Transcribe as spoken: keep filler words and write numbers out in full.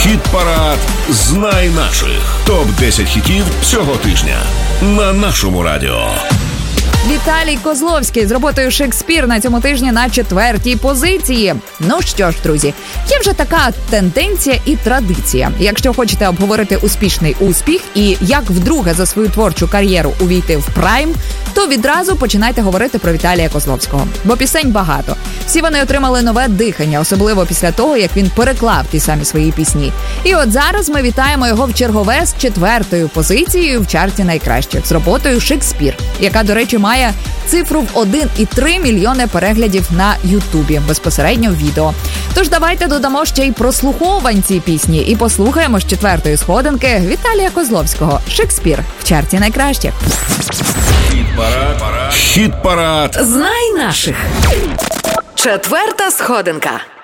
Хіт-парад «Знай наших». топ десять хітів цього тижня на нашому радіо. Віталій Козловський з роботою «Шекспір» на цьому тижні на четвертій позиції. Ну що ж, друзі, є вже така тенденція і традиція. Якщо хочете обговорити успішний успіх і як вдруге за свою творчу кар'єру увійти в прайм, то відразу починайте говорити про Віталія Козловського. Бо пісень багато. Всі вони отримали нове дихання, особливо після того, як він переклав ті самі свої пісні. І от зараз ми вітаємо його в чергове з четвертою позицією в чарті найкращих з роботою «Шекспір», яка, до речі, має цифру в один і три мільйони переглядів на Ютубі, безпосередньо в відео. Тож давайте додамо ще й прослуховувань цій пісні і послухаємо з четвертої сходинки Віталія Козловського «Шекспір» в чарті найкращих. Хіт-парад. Хіт-парад. Знай наших. Четверта сходинка.